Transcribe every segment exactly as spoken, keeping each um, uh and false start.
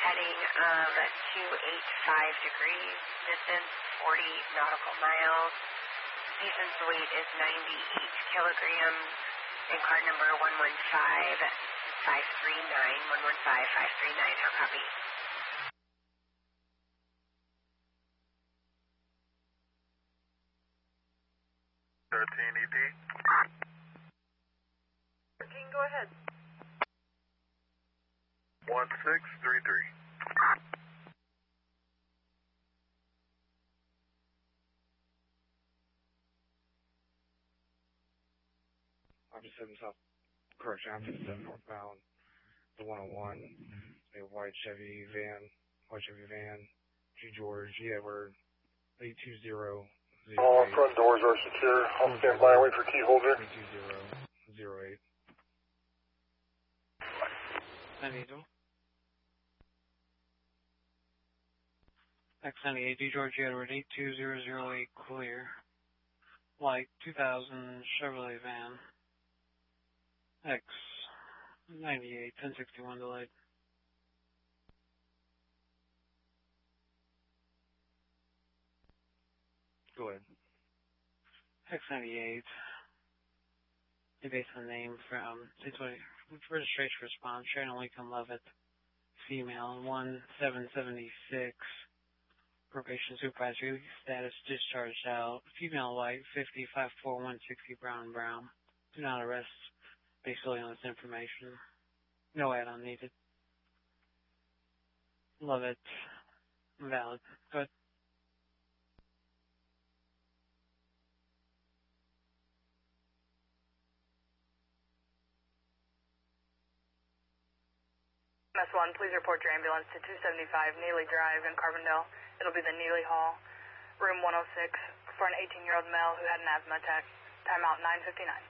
heading of two eighty-five degrees, distance forty nautical miles. Patient's weight is ninety-eight kilograms, and card number one one five five three nine, one one five five three nine, how copy? thirteen E D. thirteen, go ahead. one six three three. I'm just heading south, correction, I'm fifty-seven northbound, the one oh one, a white Chevy van, white Chevy van, G George, G Edward, eight two zero zero eight. All front doors are secure. I'll stand by and wait for key holder. eight two zero zero eight. San Diego. X ninety-eight, D George Edward, eight two zero zero eight, clear. Light two thousand Chevrolet van. X ninety-eight, ten sixty-one delayed. Go ahead. X ninety-eight. They based on the name from six twenty registration response, Shannon Lincoln Levitt, female, one seven seventy-six. Probation supervisory status discharged out. Female white, fifty, five four, one sixty, brown, brown. Do not arrest based solely on this information. No add-on needed. Love it. Valid. Good. M S one, please report your ambulance to two seventy-five Neely Drive in Carbondale. It'll be the Neely Hall, room one oh six, for an eighteen-year-old male who had an asthma attack. Timeout nine fifty-nine.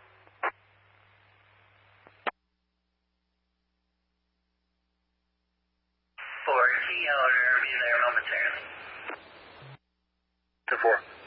For key holder, be there momentarily. two four.